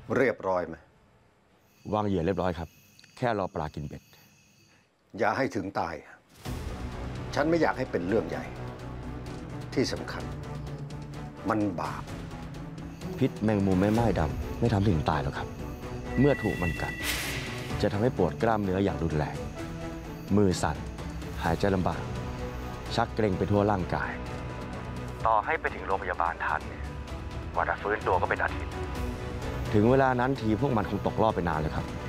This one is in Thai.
เรียบร้อยไหมวางเหยื่อเรียบร้อยครับแค่รอปลากินเบ็ดอย่าให้ถึงตายฉันไม่อยากให้เป็นเรื่องใหญ่ที่สำคัญมันบาปพิษแมงมุมแม่ไม้ดำไม่ทำถึงตายหรอกครับเมื่อถูกมันกัดจะทำให้ปวดกล้ามเนื้ออย่างรุนแรงมือสั่นหายใจลำบากชักเกร็งไปทั่วร่างกายต่อให้ไปถึงโรงพยาบาลทันกว่าจะฟื้นตัวก็เป็นอาทิตย์ถึงเวลานั้นทีพวกมันคงตกรอบไปนานเลยครับ